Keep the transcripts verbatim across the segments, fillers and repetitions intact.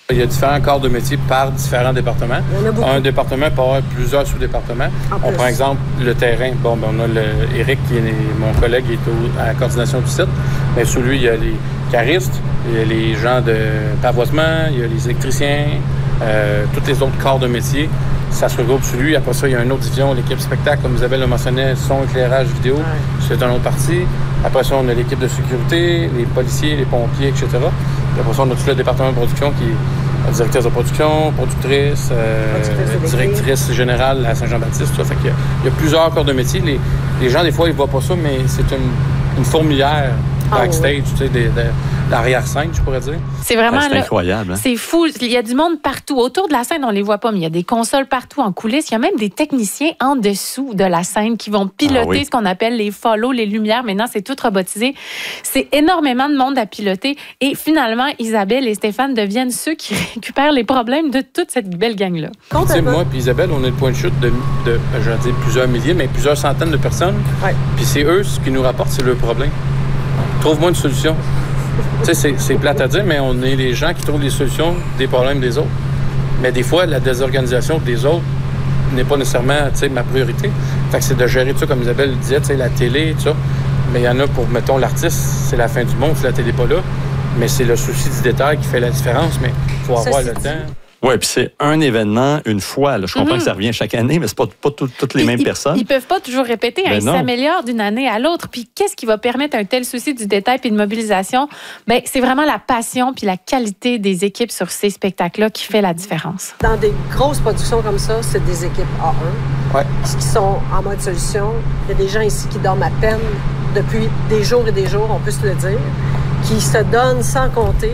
Il y a différents corps de métier par différents départements. Un département peut avoir plusieurs sous-départements. On prend exemple le terrain. Bon, ben, on a le Éric, qui est mon collègue, qui est au, à la coordination du site. Mais sous lui, il y a les caristes, il y a les gens de pavoisement, il y a les électriciens, euh, tous les autres corps de métier. Ça se regroupe sous lui. Après ça, il y a une autre division, l'équipe spectacle, comme Isabelle le mentionnait, son, éclairage, vidéo. Ouais. C'est une autre partie. Après ça, on a l'équipe de sécurité, les policiers, les pompiers, et cetera. Puis après ça, on a tout le département de production qui est directrice de production, productrice, euh, directrice générale à Saint-Jean-Baptiste. Tout ça. Fait qu'il y a, il y a plusieurs corps de métier. Les, les gens, des fois, ils ne voient pas ça, mais c'est une, une fourmilière backstage, oh, oui. tu sais, de, de, l'arrière-scène, je pourrais dire. C'est vraiment... C'est là, incroyable. Hein? C'est fou. Il y a du monde partout. Autour de la scène, on les voit pas, mais il y a des consoles partout en coulisses. Il y a même des techniciens en dessous de la scène qui vont piloter ah, oui. ce qu'on appelle les follow, les lumières. Maintenant, c'est tout robotisé. C'est énormément de monde à piloter. Et finalement, Isabelle et Stéphane deviennent ceux qui récupèrent les problèmes de toute cette belle gang-là. Tu sais, moi puis Isabelle, on est le point de chute de, de je vais dire plusieurs milliers, mais plusieurs centaines de personnes. Ouais. Puis c'est eux, ce qu'ils nous rapportent, c'est leur problème. Trouve-moi une solution. Tu sais, c'est, c'est plate à dire, mais on est les gens qui trouvent les solutions des problèmes des autres. Mais des fois, la désorganisation des autres n'est pas nécessairement, tu sais, ma priorité. Fait que c'est de gérer tout ça, comme Isabelle le disait, tu sais, la télé, tout ça. Mais il y en a pour, mettons, l'artiste, c'est la fin du monde si la télé n'est pas là. Mais c'est le souci du détail qui fait la différence, mais il faut avoir le temps. Oui, puis c'est un événement une fois. Là. Je comprends mm-hmm. que ça revient chaque année, mais c'est pas, pas tout, toutes les ils, mêmes ils, personnes. Ils peuvent pas toujours répéter. Hein, ils s'améliorent d'une année à l'autre. Puis qu'est-ce qui va permettre un tel souci du détail puis de mobilisation? Bien, c'est vraiment la passion puis la qualité des équipes sur ces spectacles-là qui fait la différence. Dans des grosses productions comme ça, c'est des équipes A un. Ouais. Qui sont en mode solution. Il y a des gens ici qui dorment à peine depuis des jours et des jours, on peut se le dire, qui se donnent sans compter.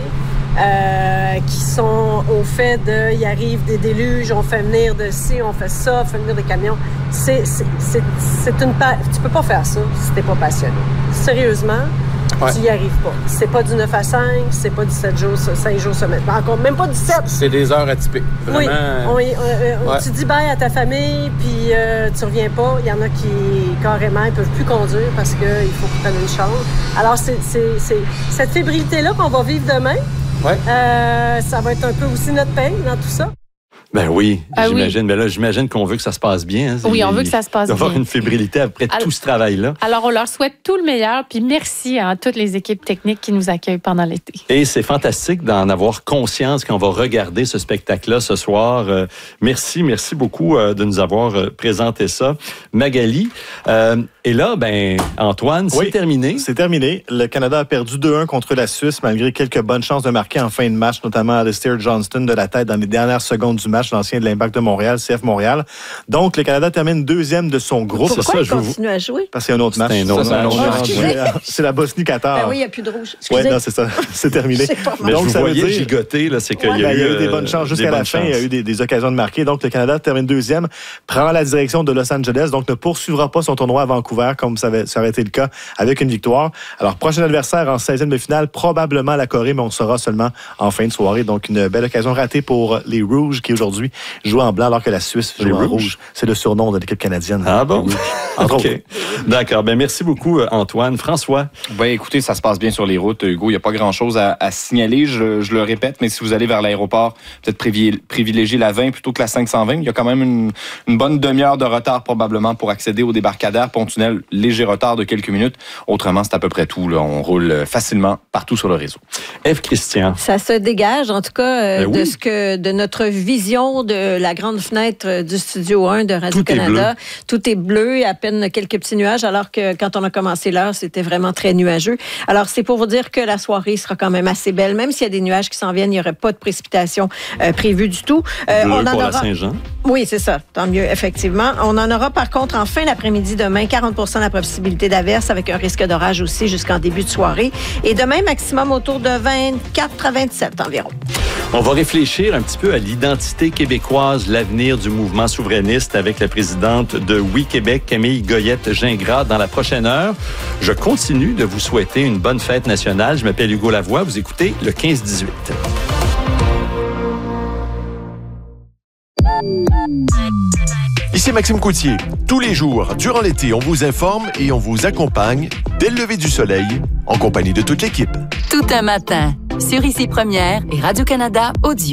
Euh, qui sont au fait de, il arrive des déluges, on fait venir de ci, on fait ça, on fait venir des camions. C'est, c'est, c'est, c'est une pa- tu peux pas faire ça si t'es pas passionné. Sérieusement, ouais. tu y arrives pas. C'est pas du neuf à cinq, c'est pas dix-sept jours, cinq jours semaine. Encore même pas dix-sept. C'est des heures atypiques. Vraiment. Oui. On, on, on, ouais. Tu dis bye à ta famille, puis euh, tu reviens pas. Il y en a qui, carrément, ils peuvent plus conduire parce qu'il faut qu'ils prennent une chambre. Alors, c'est, c'est, c'est cette fébrilité-là qu'on va vivre demain. Ouais. Euh, ça va être un peu aussi notre pain dans tout ça. Ben oui, ah j'imagine. Oui. Ben là, j'imagine qu'on veut que ça se passe bien. Hein. Oui, on veut que ça se passe bien. Il va y avoir une fébrilité après alors, tout ce travail-là. Alors, on leur souhaite tout le meilleur, puis merci à toutes les équipes techniques qui nous accueillent pendant l'été. Et c'est fantastique d'en avoir conscience quand on va regarder ce spectacle-là ce soir. Euh, merci, merci beaucoup euh, de nous avoir euh, présenté ça. Magali, euh, et là, ben Antoine, oui, c'est terminé. C'est terminé. Le Canada a perdu deux un contre la Suisse, malgré quelques bonnes chances de marquer en fin de match, notamment Alistair Johnston de la tête dans les dernières secondes du match, l'ancien de l'Impact de Montréal, C F Montréal. Donc, le Canada termine deuxième de son groupe. Pourquoi c'est ça, il continue à jouer? Parce qu'il y a un autre match. C'est un autre ça, match. C'est, un autre match. C'est la Bosnie-Qatar. Ben oui, il n'y a plus de rouge. Oui, non, c'est ça. C'est terminé. Mais donc, je ça vous veut voyais dire... gigoter, là, c'est qu'il ouais, y a ben, eu... Il y a eu des bonnes chances jusqu'à la fin. Chances. Il y a eu des, des occasions de marquer. Donc, le Canada termine deuxième, prend la direction de Los Angeles, donc ne poursuivra pas son tournoi à Vancouver, comme ça, avait, ça aurait été le cas avec une victoire. Alors, prochain adversaire en seizième de finale, probablement la Corée, mais on le saura seulement en fin de soirée. Donc, une belle occasion ratée pour les Rouges qui, aujourd'hui, jouent en blanc alors que la Suisse joue les en rouge. rouge. C'est le surnom de l'équipe canadienne. Ah bon? OK. D'accord. Ben, merci beaucoup, Antoine. François? Ben, écoutez, ça se passe bien sur les routes, Hugo. Il n'y a pas grand-chose à, à signaler. Je, je le répète, mais si vous allez vers l'aéroport, peut-être privilégier la vingt plutôt que la cinq cent vingt. Il y a quand même une, une bonne demi-heure de retard probablement pour accéder au débarcadère. Pont-Tunnel, léger retard de quelques minutes. Autrement, c'est à peu près tout. Là. On roule facilement partout sur le réseau. Ève Christian. Ça se dégage, en tout cas, euh, ben de oui. ce que de notre vision de la grande fenêtre du Studio un de Radio-Canada. Tout est bleu, à peine quelques petits nuages, alors que quand on a commencé l'heure, c'était vraiment très nuageux. Alors, c'est pour vous dire que la soirée sera quand même assez belle. Même s'il y a des nuages qui s'en viennent, il n'y aurait pas de précipitations euh, prévues du tout. Euh, on en pour aura... la Saint-Jean. Oui, c'est ça. Tant mieux, effectivement. On en aura, par contre, en fin d'après-midi demain, quarante pour cent de la possibilité d'averse avec un risque d'orage aussi jusqu'en début de soirée. Et demain, maximum autour de vingt-quatre à vingt-sept environ. On va réfléchir un petit peu à l'identité québécoise, l'avenir du mouvement souverainiste avec la présidente de Oui Québec, Camille Goyette-Gingras, dans la prochaine heure. Je continue de vous souhaiter une bonne fête nationale. Je m'appelle Hugo Lavoie. Vous écoutez le quinze dix-huit. Ici Maxime Coutier. Tous les jours, durant l'été, on vous informe et on vous accompagne dès le lever du soleil, en compagnie de toute l'équipe. Tout un matin, sur Ici Première et Radio-Canada Audio.